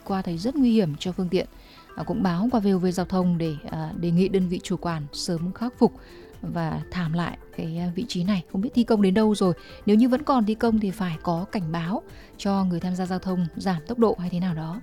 qua thấy rất nguy hiểm cho phương tiện. Cũng báo qua VOV Giao thông để đề nghị đơn vị chủ quản sớm khắc phục và thảm lại cái vị trí này. Không biết thi công đến đâu rồi. Nếu như vẫn còn thi công thì phải có cảnh báo cho người tham gia giao thông giảm tốc độ hay thế nào đó.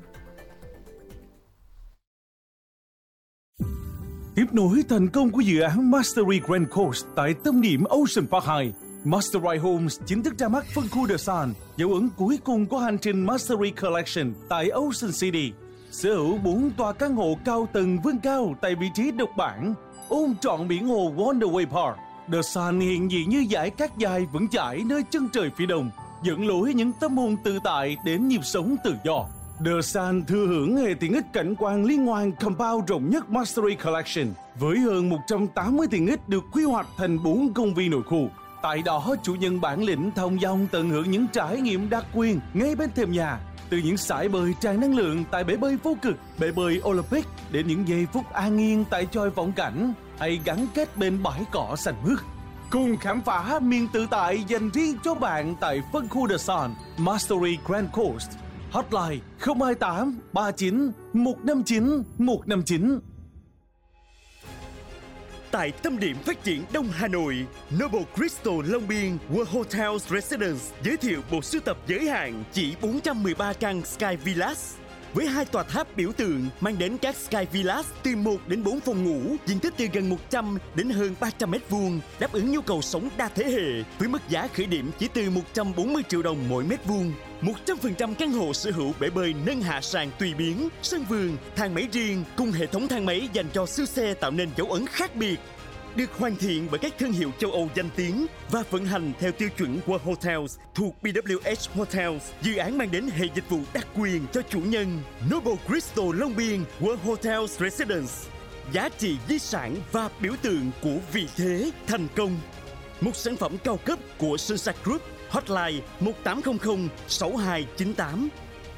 Tiếp nối thành công của dự án Mastery Grand Coast tại tâm điểm Ocean Park 2, Mastery Homes chính thức ra mắt phân khu The Sun, dấu ấn cuối cùng của hành trình Mastery Collection tại Ocean City. Sở hữu 4 tòa căn hộ cao tầng vươn cao tại vị trí độc bản, ôm trọn biển hồ Wonderway Park. The Sun hiện diện như dải cát dài vững chãi nơi chân trời phía đông, dẫn lối những tâm hồn tự tại đến nhịp sống tự do. The Sun thừa hưởng hệ tiện ích cảnh quan liên hoàn compound rộng nhất Mastery Collection, với hơn 180 tiện ích được quy hoạch thành 4 công viên nội khu. Tại đó, chủ nhân bản lĩnh thông dong tận hưởng những trải nghiệm đặc quyền ngay bên thềm nhà. Từ những sải bơi tràn năng lượng tại bể bơi vô cực, bể bơi Olympic, đến những giây phút an yên tại chòi vọng cảnh, hay gắn kết bên bãi cỏ xanh mướt. Cùng khám phá miền tự tại dành riêng cho bạn tại phân khu The Sun, Mastery Grand Coast. Hotline 028 39 159 159. Tại tâm điểm phát triển Đông Hà Nội, Noble Crystal Long Biên World Hotels Residence giới thiệu bộ sưu tập giới hạn chỉ 413 căn Sky Villas. Với 2 tòa tháp biểu tượng mang đến các Sky Villas từ 1 đến 4 phòng ngủ, diện tích từ gần 100 đến hơn 300 m2, đáp ứng nhu cầu sống đa thế hệ với mức giá khởi điểm chỉ từ 140 triệu đồng mỗi mét vuông. 100% căn hộ sở hữu bể bơi nâng hạ sàn tùy biến, sân vườn, thang máy riêng cùng hệ thống thang máy dành cho siêu xe tạo nên dấu ấn khác biệt. Được hoàn thiện bởi các thương hiệu châu Âu danh tiếng và vận hành theo tiêu chuẩn World Hotels thuộc BWH Hotels, dự án mang đến hệ dịch vụ đặc quyền cho chủ nhân. Noble Crystal Long Biên World Hotels Residence, giá trị di sản và biểu tượng của vị thế thành công. Một sản phẩm cao cấp của Sunset Group. Hotline 1800 6298.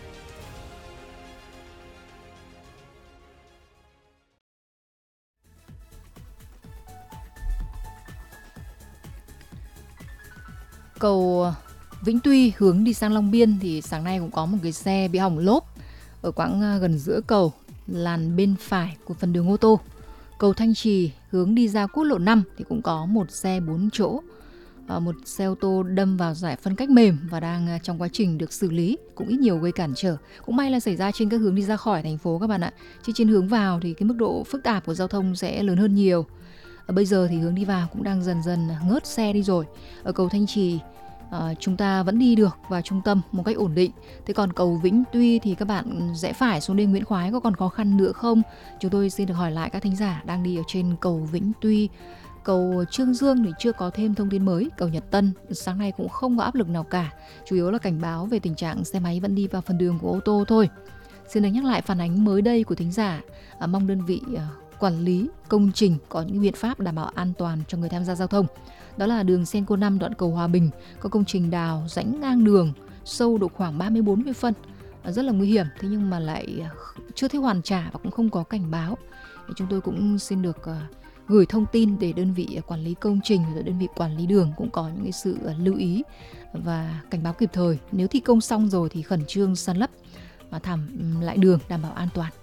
Cầu Vĩnh Tuy hướng đi sang Long Biên thì sáng nay cũng có một cái xe bị hỏng lốp ở quãng gần giữa cầu, làn bên phải của phần đường ô tô. Cầu Thanh Trì hướng đi ra quốc lộ 5 thì cũng có một xe 4 chỗ, một xe ô tô đâm vào giải phân cách mềm và đang trong quá trình được xử lý, cũng ít nhiều gây cản trở. Cũng may là xảy ra trên các hướng đi ra khỏi thành phố các bạn ạ, chứ trên hướng vào thì cái mức độ phức tạp của giao thông sẽ lớn hơn nhiều. Bây giờ thì hướng đi vào cũng đang dần dần ngớt xe đi rồi. Ở cầu Thanh Trì chúng ta vẫn đi được vào trung tâm một cách ổn định. Thế còn cầu Vĩnh Tuy thì các bạn rẽ phải xuống đê Nguyễn Khoái có còn khó khăn nữa không? Chúng tôi xin được hỏi lại các thính giả đang đi ở trên cầu Vĩnh Tuy. Cầu Trương Dương thì chưa có thêm thông tin mới. Cầu Nhật Tân sáng nay cũng không có áp lực nào cả, chủ yếu là cảnh báo về tình trạng xe máy vẫn đi vào phần đường của ô tô thôi. Xin được nhắc lại phản ánh mới đây của thính giả, mong đơn vị quản lý công trình có những biện pháp đảm bảo an toàn cho người tham gia giao thông. Đó là đường Senco 5 đoạn cầu Hòa Bình có công trình đào rãnh ngang đường sâu độ khoảng 30-40 phân, rất là nguy hiểm, thế nhưng mà lại chưa thấy hoàn trả và cũng không có cảnh báo. Chúng tôi cũng xin được gửi thông tin để đơn vị quản lý công trình và đơn vị quản lý đường cũng có những cái sự lưu ý và cảnh báo kịp thời. Nếu thi công xong rồi thì khẩn trương san lấp và thảm lại đường đảm bảo an toàn.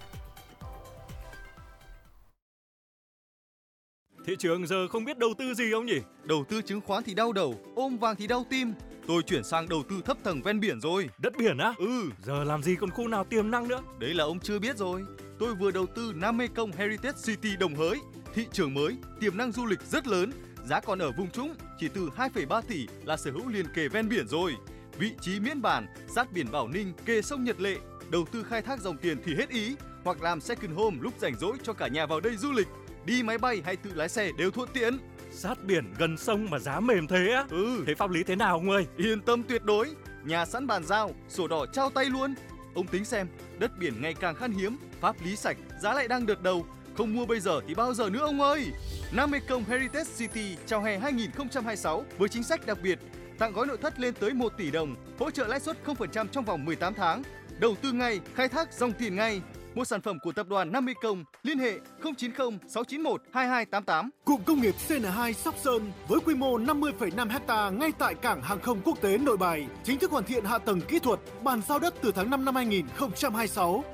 Thị trường giờ không biết đầu tư gì không nhỉ? Đầu tư chứng khoán thì đau đầu, ôm vàng thì đau tim. Tôi chuyển sang đầu tư thấp tầng ven biển rồi. Đất biển á? Ừ. Giờ làm gì còn khu nào tiềm năng nữa? Đấy là ông chưa biết rồi. Tôi vừa đầu tư Nam Mekong Heritage City Đồng Hới. Thị trường mới, tiềm năng du lịch rất lớn. Giá còn ở vùng trũng, chỉ từ 2,3 tỷ là sở hữu liền kề ven biển rồi. Vị trí miễn bản, sát biển Bảo Ninh, kề sông Nhật Lệ. Đầu tư khai thác dòng tiền thì hết ý. Hoặc làm second home lúc rảnh rỗi cho cả nhà vào đây du lịch. Đi máy bay hay tự lái xe đều thuận tiện. Sát biển gần sông mà giá mềm thế á? Ừ. Thế pháp lý thế nào ông ơi? Yên tâm tuyệt đối. Nhà sẵn bàn giao, sổ đỏ trao tay luôn. Ông tính xem, đất biển ngày càng khan hiếm, pháp lý sạch, giá lại đang đợt đầu. Không mua bây giờ thì bao giờ nữa ông ơi? Nam Mekong Heritage City chào hè 2026 với chính sách đặc biệt, tặng gói nội thất lên tới 1 tỷ đồng, hỗ trợ lãi suất 0% trong vòng 18 tháng. Đầu tư ngay, khai thác dòng tiền ngay. Một sản phẩm của tập đoàn Nam Mekong, liên hệ 090 691 2288. Cụm công nghiệp CN2 Sóc Sơn với quy mô 50,5 ha ngay tại cảng hàng không quốc tế Nội Bài chính thức hoàn thiện hạ tầng kỹ thuật, bàn giao đất từ tháng 5 năm 2026.